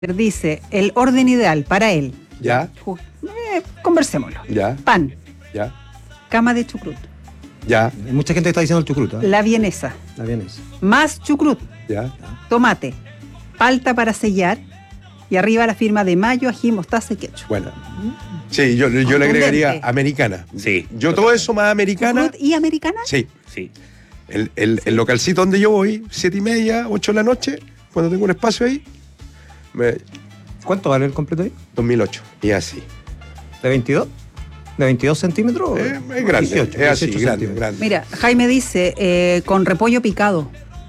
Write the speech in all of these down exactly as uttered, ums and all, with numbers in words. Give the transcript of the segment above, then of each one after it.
dice, el orden ideal para él. Ya. Eh, conversémoslo. Ya. Pan. Ya. Cama de chucrut. Ya. Hay mucha gente que está diciendo el chucrut, ¿eh? La vienesa. La vienesa. Más chucrut. Ya. Tomate. Palta para sellar. Y arriba la firma de mayo, ají, mostaza y ketchup. Bueno. Sí, yo, yo le agregaría americana. Sí. Yo todo eso más americana. ¿Chucrut y americana? Sí. Sí. El, el, el localcito donde yo voy, siete y media, ocho de la noche, cuando tengo un espacio ahí, me, ¿Cuánto vale el completo ahí? dos mil ocho. Y así. ¿De veintidós? ¿De veintidós centímetros? Eh, es grande. dieciocho, es así, dieciocho grande, centímetros. grande. Mira, Jaime dice, eh, con repollo picado.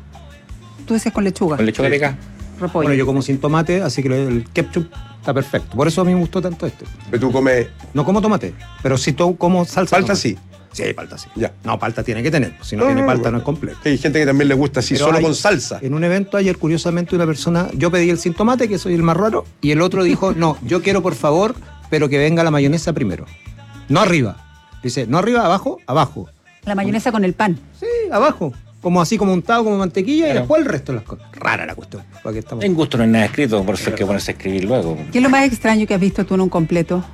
Tú dices con lechuga. Con lechuga Sí. picada. Repollo. Bueno, yo como sin tomate, así que el ketchup está perfecto. Por eso a mí me gustó tanto este. Pero tú comes No como tomate, pero sí to- como salsa. palta, de tomate. sí. Sí, palta sí. Ya. No, palta tiene que tener. Si no, No, tiene no, palta bueno. no es completo. Hay gente que también le gusta así, Pero solo hay- con salsa. En un evento ayer, curiosamente, una persona, yo pedí el sin tomate, que soy el más raro, y el otro dijo, no, yo quiero por favor, pero que venga la mayonesa primero. No arriba. Dice, no arriba, abajo, abajo. La mayonesa con el pan. Sí, abajo. Como así, como untado, como mantequilla, y Claro. después el resto de las cosas. Rara la cuestión. ¿Para qué estamos? En gusto no hay nada escrito, por eso hay que ponerse a escribir luego. ¿Qué es lo más extraño que has visto tú en un completo?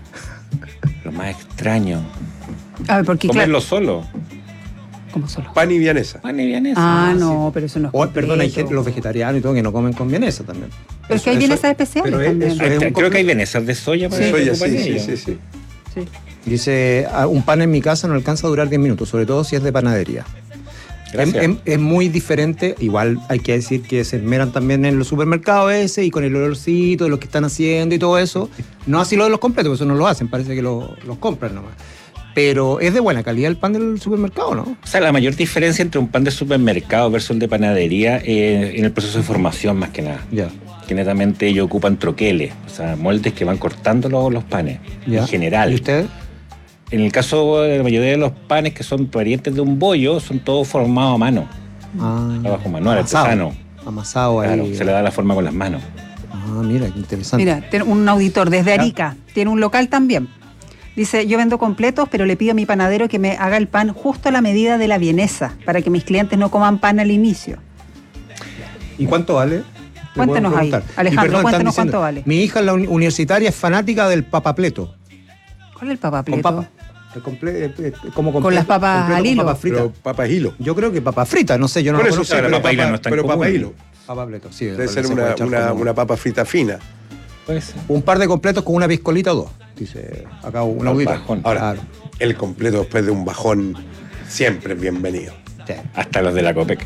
Lo más extraño. A ver, porque Comerlo claro, solo. como solo. Pan y vienesa. Pan y vienesa. Ah, Ah, no, pero eso no es O, perdón, hay completo. gente, los vegetarianos y todo que no comen con vienesa también. Pero es que hay Eso- vienesas eso- especiales pero es- también. eso Ahí es está, un creo que hay completo. vienesas de soya para Sí. que Soya, ocupan sí, sí, ellos. sí, sí. Sí. Dice, "Ah, un pan en mi casa no alcanza a durar diez minutos, sobre todo si es de panadería. Es, Gracias. es- es muy diferente, igual hay que decir que se esmeran también en los supermercados ese y con el olorcito de lo que están haciendo y todo eso. No así lo de los completos, porque eso no lo hacen, parece que lo- los compran nomás. Pero es de buena calidad el pan del supermercado, ¿no? O sea, la mayor diferencia entre un pan de supermercado versus el de panadería es en el proceso de formación más que nada. Ya. Que netamente ellos ocupan troqueles, o sea, moldes que van cortando los, los panes, ya. en general. ¿Y ustedes? En el caso de la mayoría de los panes que son parientes de un bollo, son todos formados a mano, Ah, trabajo manual, amasado. artesano. Amasado ahí. Claro, se le da la forma con las manos. Ah, mira, qué interesante. Mira, ten- un auditor desde Ya. Arica, tiene un local también. Dice, yo vendo completos, pero le pido a mi panadero que me haga el pan justo a la medida de la vienesa, para que mis clientes no coman pan al inicio. ¿Y cuánto vale? Le Cuéntenos puedo ahí. preguntar. Alejandro, Y perdón, están cuéntenos diciendo, cuánto vale. Mi hija en la uni- universitaria es fanática del papapleto. ¿Cuál es el papapleto? Con papa. El comple- eh, eh, como Con completo- las papas completo al con hilo. papas fritas. Pero papas hilo. Yo creo que papa frita, no sé, yo no Por lo eso conozco. sí, la pero papa hilo papa, no es tan pero común. papa hilo. Papapleto, sí. Debe se ser puede una, echar una, como- una papa frita fina. Puede ser. Un par de completos con una piscolita o dos. Dice acá un Al auditor. bajón. Ahora, Claro. el completo después de un bajón siempre es bienvenido. Sí. Hasta los de la Copec.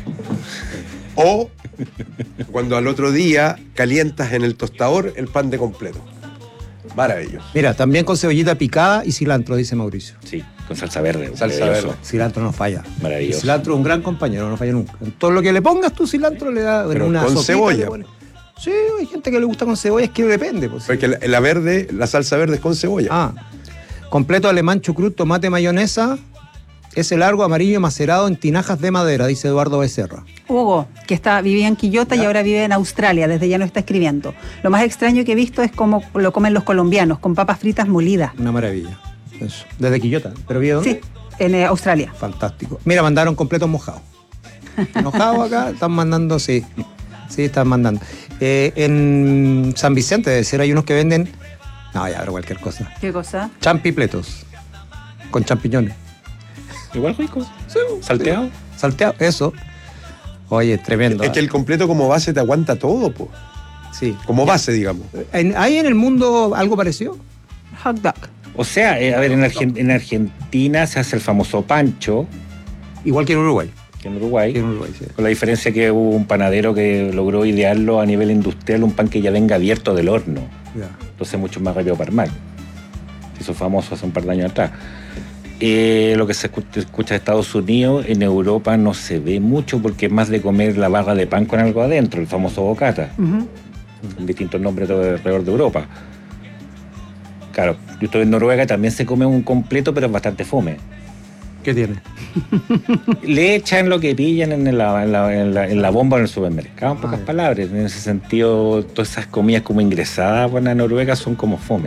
O cuando al otro día calientas en el tostador el pan de completo. Maravilloso. Mira, también con cebollita picada y cilantro, dice Mauricio. Sí, con salsa verde. Salsa maravilloso. verde. Cilantro no falla. Maravilloso. El cilantro es un gran compañero, no falla nunca. En todo lo que le pongas tú cilantro le da Pero una con sopita, cebolla. le pone- Sí, hay gente que le gusta con cebolla, es que depende. Pues. Porque la, la verde, la salsa verde es con cebolla. Ah, completo alemán, chucrut, tomate, mayonesa. Ese largo amarillo macerado en tinajas de madera, dice Eduardo Becerra. Hugo, que está, vivía en Quillota y ahora vive en Australia, desde ya no está escribiendo. Lo más extraño que he visto es cómo lo comen los colombianos, con papas fritas molidas. Una maravilla. Eso. Desde Quillota. ¿Pero vive dónde? Sí, en eh, Australia. Fantástico. Mira, mandaron completos mojados. Mojados acá, están mandando, sí. Sí, están mandando. Eh, en San Vicente, debe ser, hay unos que venden. No, ya, pero cualquier cosa. ¿Qué cosa? Champipletos. Con champiñones. Igual rico. Salteado. Salteado, eso. Oye, tremendo. Es que el completo como base te aguanta todo, po. Sí. Como base, digamos. ¿En- ¿Hay en el mundo algo parecido? Hot dog. O sea, eh, a ver, en, Argen- en Argentina se hace el famoso pancho, Igual que en Uruguay. que en Uruguay, Que en Uruguay, sí. con la diferencia que hubo un panadero que logró idearlo a nivel industrial, un pan que ya venga abierto del horno. Ya. Entonces es mucho más rápido para armar. Se hizo famoso hace un par de años atrás. Eh, lo que se escucha, escucha de Estados Unidos, en Europa no se ve mucho porque es más de comer la barra de pan con algo adentro, el famoso bocata, Ujú. en distintos nombres todo alrededor de Europa. Claro, yo estoy en Noruega, también se come un completo, pero es bastante fome. ¿Qué tiene? Le echan lo que pillan en la, en la, en la, en la bomba en el supermercado, en pocas Ah, ya. palabras. En ese sentido, todas esas comidas como ingresadas por la Noruega son como fome.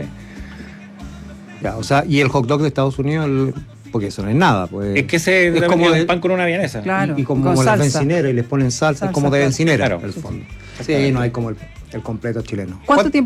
Ya, o sea, y el hot dog de Estados Unidos, el- porque eso no es nada. Pues, Es que se es es como como de- un pan con una vienesa. Claro. y, y como con las salsa. bencineras y les ponen salsa, Salsa, es como de claro. bencinera, Claro. el Sí, fondo. sí. Sí, ahí no hay como el El completo chileno. ¿Cuánto tiempo